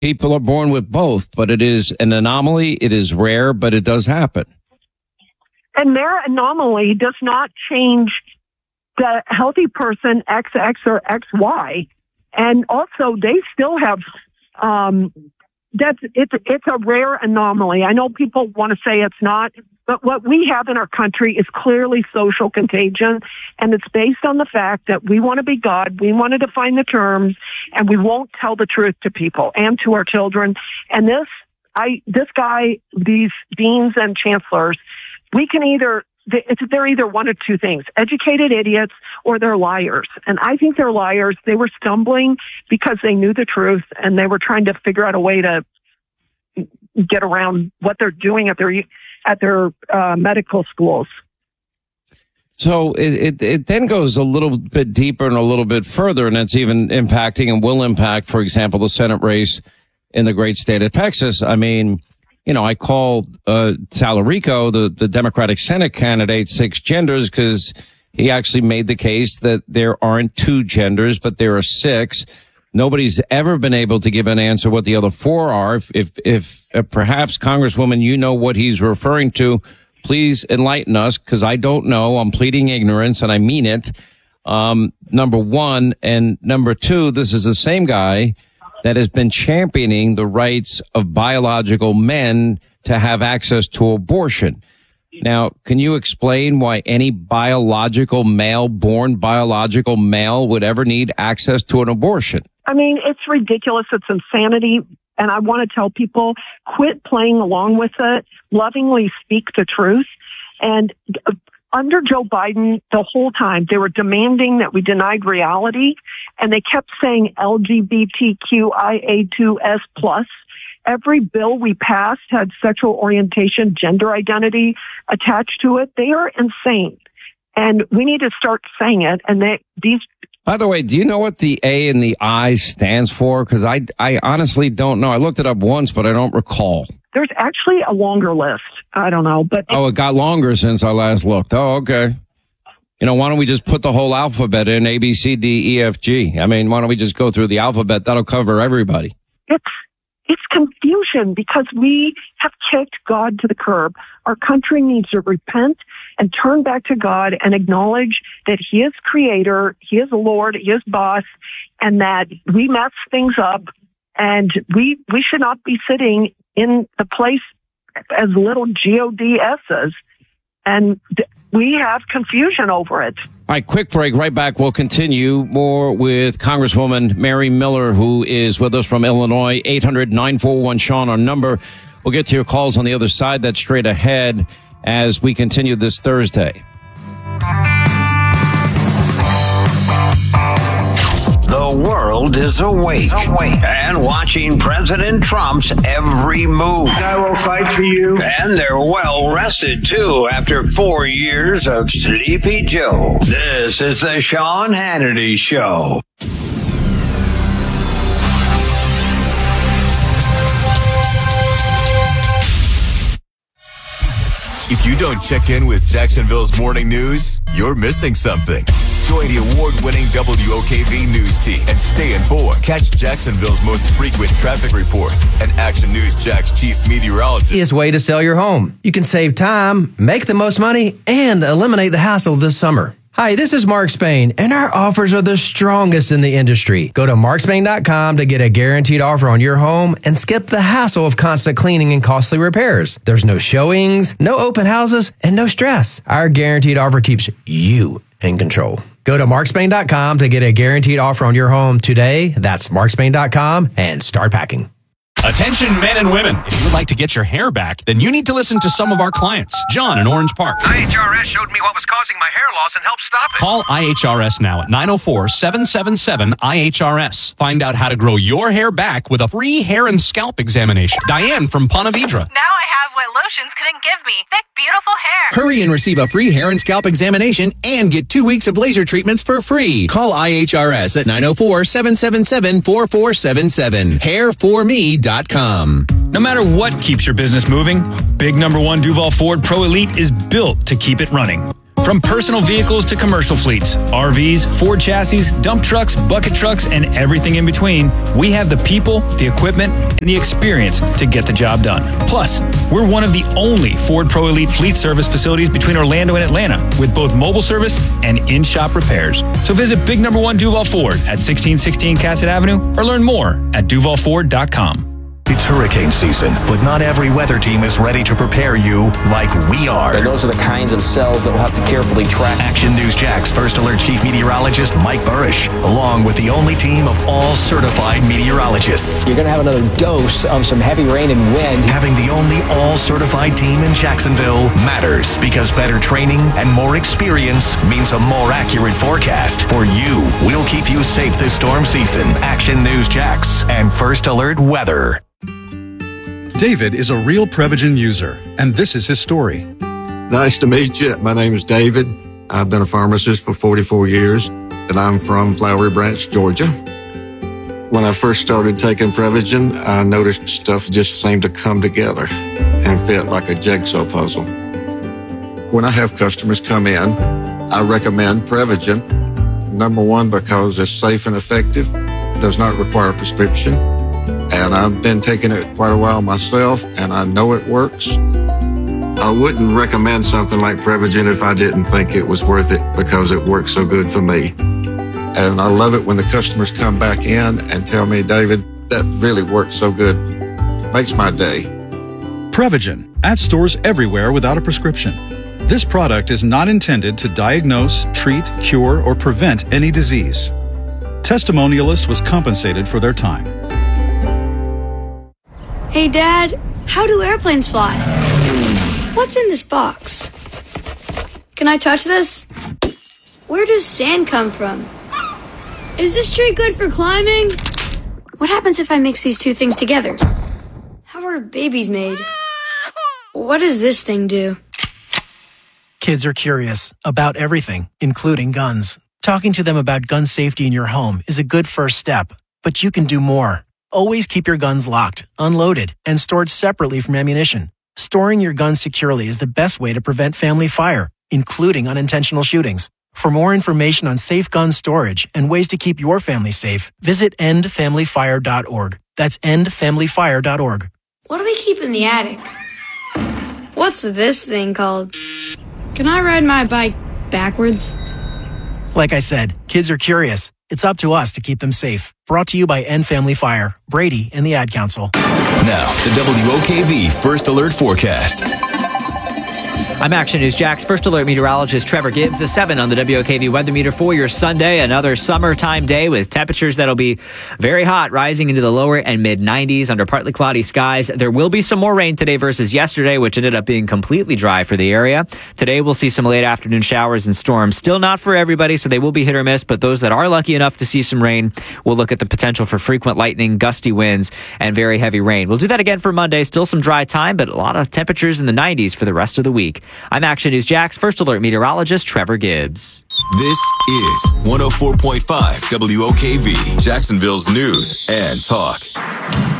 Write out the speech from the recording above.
People are born with both, but it is an anomaly. It is rare, but it does happen. And their anomaly does not change the healthy person XX or XY. And also, they still have, it's a rare anomaly. I know people want to say it's not, but what we have in our country is clearly social contagion, and it's based on the fact that we want to be God, we want to define the terms, and we won't tell the truth to people and to our children. And this guy, these deans and chancellors, they're either one of two things: educated idiots or they're liars. And I think they're liars. They were stumbling because they knew the truth, and they were trying to figure out a way to get around what they're doing at their medical schools. So it then goes a little bit deeper and a little bit further, and it's even impacting and will impact, for example, the Senate race in the great state of Texas. I mean, you know, I called Talarico, the Democratic Senate candidate, 6 genders, because he actually made the case that there aren't 2 genders, but there are 6. Nobody's ever been able to give an answer what the other 4 are. If perhaps, Congresswoman, you know what he's referring to, please enlighten us, because I don't know. I'm pleading ignorance, and I mean it. Number one. And number two, this is the same guy that has been championing the rights of biological men to have access to abortion. Now, can you explain why any born biological male would ever need access to an abortion? I mean, it's ridiculous. It's insanity. And I want to tell people, quit playing along with it. Lovingly speak the truth. And under Joe Biden, the whole time, they were demanding that we denied reality. And they kept saying LGBTQIA2S+. Every bill we passed had sexual orientation, gender identity attached to it. They are insane. And we need to start saying it. And By the way, do you know what the A and the I stands for? Because I honestly don't know. I looked it up once, but I don't recall. There's actually a longer list. I don't know. But it got longer since I last looked. Oh, okay. You know, why don't we just put the whole alphabet in, A, B, C, D, E, F, G? I mean, why don't we just go through the alphabet? That'll cover everybody. It's confusion because we have kicked God to the curb. Our country needs to repent and turn back to God and acknowledge that He is creator, He is Lord, He is boss, and that we mess things up, and we should not be sitting in the place as little GODSs, and we have confusion over it. All right, quick break. Right back. We'll continue more with Congresswoman Mary Miller, who is with us from Illinois. 800-941-SEAN, our number. We'll get to your calls on the other side. That's straight ahead as we continue this Thursday. The world is awake and watching President Trump's every move. I will fight for you. And they're well rested, too, after 4 years of Sleepy Joe. This is the Sean Hannity Show. If you don't check in with Jacksonville's morning news, you're missing something. Join the award-winning WOKV news team and stay informed. Catch Jacksonville's most frequent traffic reports and Action News Jack's chief meteorologist. Easiest way to sell your home. You can save time, make the most money, and eliminate the hassle this summer. Hi, this is Mark Spain, and our offers are the strongest in the industry. Go to markspain.com to get a guaranteed offer on your home and skip the hassle of constant cleaning and costly repairs. There's no showings, no open houses, and no stress. Our guaranteed offer keeps you in control. Go to markspain.com to get a guaranteed offer on your home today. That's markspain.com and start packing. Attention men and women. If you would like to get your hair back, then you need to listen to some of our clients. John in Orange Park. IHRS showed me what was causing my hair loss and helped stop it. Call IHRS now at 904-777-IHRS. Find out how to grow your hair back with a free hair and scalp examination. Diane from Ponte Vedra. Now I have what lotions couldn't give me. Thick, beautiful hair. Hurry and receive a free hair and scalp examination and get 2 weeks of laser treatments for free. Call IHRS at 904-777-4477. Hairforme.com. No matter what keeps your business moving, Big Number 1 Duval Ford Pro Elite is built to keep it running. From personal vehicles to commercial fleets, RVs, Ford chassis, dump trucks, bucket trucks, and everything in between, we have the people, the equipment, and the experience to get the job done. Plus, we're one of the only Ford Pro Elite fleet service facilities between Orlando and Atlanta, with both mobile service and in-shop repairs. So visit Big Number 1 Duval Ford at 1616 Cassett Avenue or learn more at duvalford.com. It's hurricane season, but not every weather team is ready to prepare you like we are. And those are the kinds of cells that we'll have to carefully track. Action News Jack's First Alert Chief Meteorologist Mike Burrish, along with the only team of all certified meteorologists. You're going to have another dose of some heavy rain and wind. Having the only all-certified team in Jacksonville matters, because better training and more experience means a more accurate forecast. For you, we'll keep you safe this storm season. Action News Jax and First Alert Weather. David is a real Prevagen user, and this is his story. Nice to meet you. My name is David. I've been a pharmacist for 44 years, and I'm from Flowery Branch, Georgia. When I first started taking Prevagen, I noticed stuff just seemed to come together and fit like a jigsaw puzzle. When I have customers come in, I recommend Prevagen. Number one, because it's safe and effective, does not require a prescription. And I've been taking it quite a while myself, and I know it works. I wouldn't recommend something like Prevagen if I didn't think it was worth it, because it works so good for me. And I love it when the customers come back in and tell me, David, that really works so good. Makes my day. Prevagen, at stores everywhere without a prescription. This product is not intended to diagnose, treat, cure, or prevent any disease. Testimonialist was compensated for their time. Hey, Dad, how do airplanes fly? What's in this box? Can I touch this? Where does sand come from? Is this tree good for climbing? What happens if I mix these two things together? How are babies made? What does this thing do? Kids are curious about everything, including guns. Talking to them about gun safety in your home is a good first step, but you can do more. Always keep your guns locked, unloaded, and stored separately from ammunition. Storing your guns securely is the best way to prevent family fire, including unintentional shootings. For more information on safe gun storage and ways to keep your family safe, visit endfamilyfire.org. That's endfamilyfire.org. What do we keep in the attic? What's this thing called? Can I ride my bike backwards? Like I said, kids are curious. It's up to us to keep them safe. Brought to you by End Family Fire, Brady, and the Ad Council. Now, the WOKV First Alert Forecast. I'm Action News Jack's First Alert meteorologist Trevor Gibbs. A 7 on the WOKV weather meter for your Sunday. Another summertime day with temperatures that'll be very hot, rising into the lower and mid-90s under partly cloudy skies. There will be some more rain today versus yesterday, which ended up being completely dry for the area. Today we'll see some late afternoon showers and storms. Still not for everybody, so they will be hit or miss, but those that are lucky enough to see some rain will look at the potential for frequent lightning, gusty winds, and very heavy rain. We'll do that again for Monday. Still some dry time, but a lot of temperatures in the 90s for the rest of the week. I'm Action News Jack's First Alert meteorologist Trevor Gibbs. This is 104.5 WOKV, Jacksonville's news and talk.